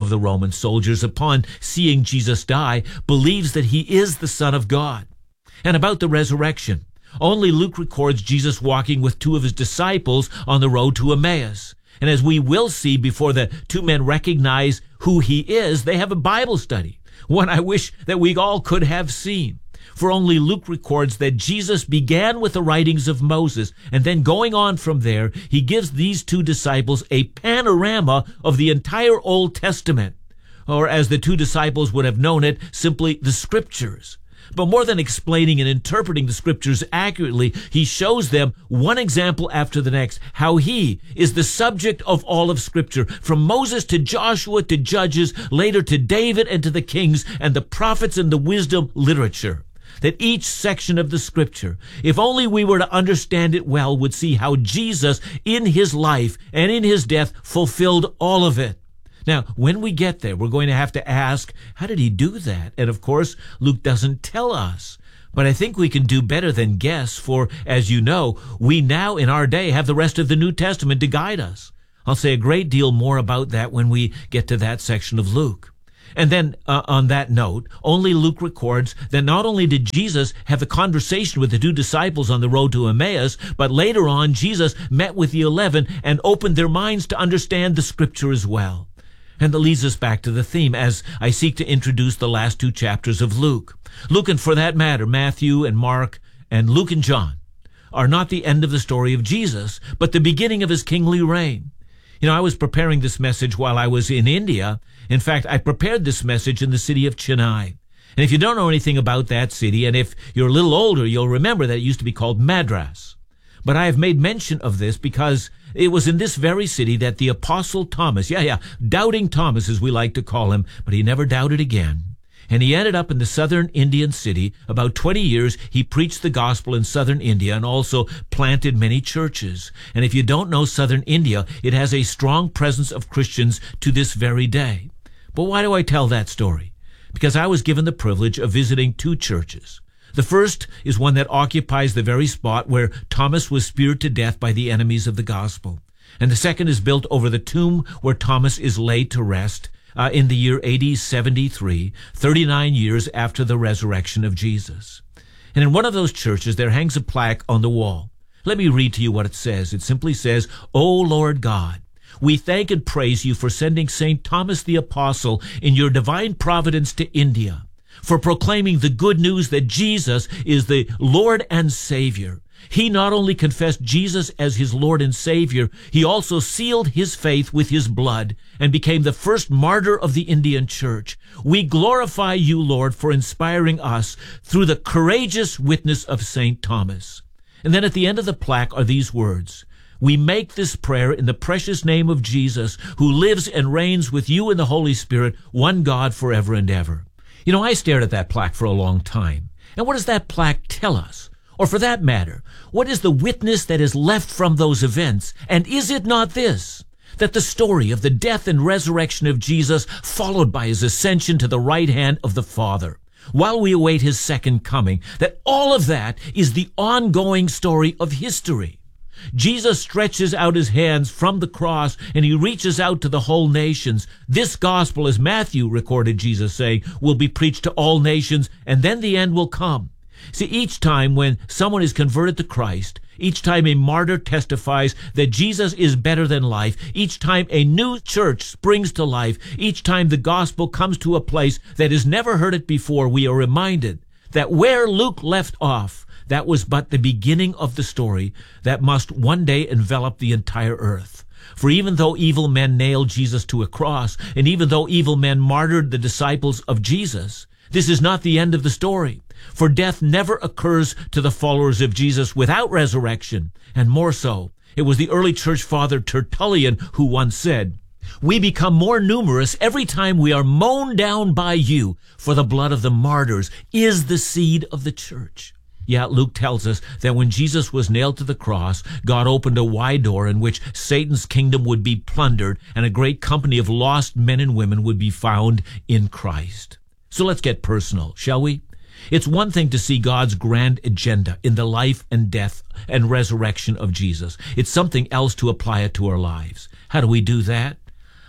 of the Roman soldiers, upon seeing Jesus die, believes that he is the Son of God. And about the resurrection, only Luke records Jesus walking with two of his disciples on the road to Emmaus. And as we will see, before the two men recognize who he is, they have a Bible study, one I wish that we all could have seen. For only Luke records that Jesus began with the writings of Moses, and then going on from there, he gives these two disciples a panorama of the entire Old Testament, or as the two disciples would have known it, simply the Scriptures. But more than explaining and interpreting the Scriptures accurately, he shows them, one example after the next, how he is the subject of all of Scripture, from Moses to Joshua to Judges, later to David and to the kings and the prophets and the wisdom literature. That each section of the Scripture, if only we were to understand it well, would see how Jesus in his life and in his death fulfilled all of it. Now, when we get there, we're going to have to ask, how did he do that? And of course, Luke doesn't tell us. But I think we can do better than guess, for as you know, we now in our day have the rest of the New Testament to guide us. I'll say a great deal more about that when we get to that section of Luke. And then, on that note, only Luke records that not only did Jesus have a conversation with the two disciples on the road to Emmaus, but later on, Jesus met with the 11 and opened their minds to understand the Scripture as well. And that leads us back to the theme as I seek to introduce the last two chapters of Luke. Luke, and for that matter, Matthew and Mark and Luke and John, are not the end of the story of Jesus, but the beginning of his kingly reign. You know, I was preparing this message while I was in India. In fact, I prepared this message in the city of Chennai. And if you don't know anything about that city, and if you're a little older, you'll remember that it used to be called Madras. But I have made mention of this because it was in this very city that the Apostle Thomas, Doubting Thomas as we like to call him, but he never doubted again. And he ended up in the southern Indian city. About 20 years, he preached the gospel in southern India and also planted many churches. And if you don't know southern India, it has a strong presence of Christians to this very day. But why do I tell that story? Because I was given the privilege of visiting two churches. The first is one that occupies the very spot where Thomas was speared to death by the enemies of the gospel. And the second is built over the tomb where Thomas is laid to rest in the year AD 73, 39 years after the resurrection of Jesus. And in one of those churches, there hangs a plaque on the wall. Let me read to you what it says. It simply says, "O Lord God, we thank and praise you for sending St. Thomas the Apostle in your divine providence to India, for proclaiming the good news that Jesus is the Lord and Savior. He not only confessed Jesus as his Lord and Savior, he also sealed his faith with his blood and became the first martyr of the Indian church. We glorify you, Lord, for inspiring us through the courageous witness of St. Thomas." And then at the end of the plaque are these words, "We make this prayer in the precious name of Jesus, who lives and reigns with you in the Holy Spirit, one God forever and ever." You know, I stared at that plaque for a long time. And what does that plaque tell us? Or for that matter, what is the witness that is left from those events? And is it not this, that the story of the death and resurrection of Jesus, followed by his ascension to the right hand of the Father, while we await his second coming, that all of that is the ongoing story of history? Jesus stretches out his hands from the cross and he reaches out to the whole nations. This gospel, as Matthew recorded Jesus saying, will be preached to all nations, and then the end will come. See, each time when someone is converted to Christ, each time a martyr testifies that Jesus is better than life, each time a new church springs to life, each time the gospel comes to a place that has never heard it before, we are reminded that where Luke left off, that was but the beginning of the story that must one day envelop the entire earth. For even though evil men nailed Jesus to a cross, and even though evil men martyred the disciples of Jesus, this is not the end of the story. For death never occurs to the followers of Jesus without resurrection. And more so, it was the early church father Tertullian who once said, "We become more numerous every time we are mown down by you, for the blood of the martyrs is the seed of the church." Yeah, Luke tells us that when Jesus was nailed to the cross, God opened a wide door in which Satan's kingdom would be plundered and a great company of lost men and women would be found in Christ. So let's get personal, shall we? It's one thing to see God's grand agenda in the life and death and resurrection of Jesus. It's something else to apply it to our lives. How do we do that?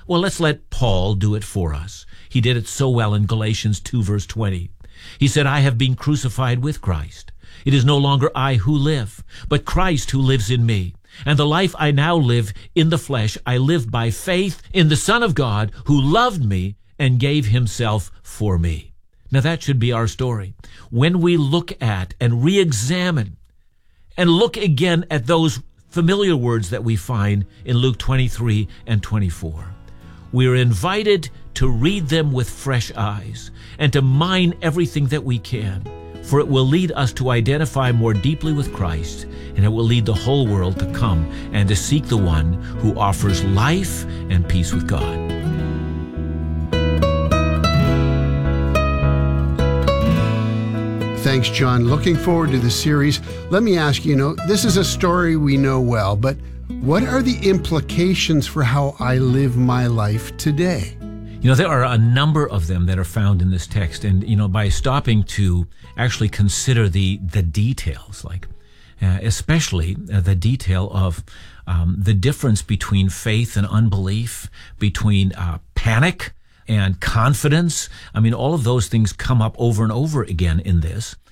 Well, let's let Paul do it for us. He did it so well in Galatians 2, verse 20. He said, I have been crucified with Christ. It is no longer I who live, but Christ who lives in me. And the life I now live in the flesh, I live by faith in the Son of God who loved me and gave himself for me. Now that should be our story. When we look at and re-examine and look again at those familiar words that we find in Luke 23 and 24, we are invited to read them with fresh eyes and to mine everything that we can, for it will lead us to identify more deeply with Christ, and it will lead the whole world to come and to seek the one who offers life and peace with God. Thanks, John. Looking forward to the series. Let me ask you, this is a story we know well, but what are the implications for how I live my life today? There are a number of them that are found in this text. And, by stopping to actually consider the details, like especially the detail of the difference between faith and unbelief, between panic and confidence. All of those things come up over and over again in this.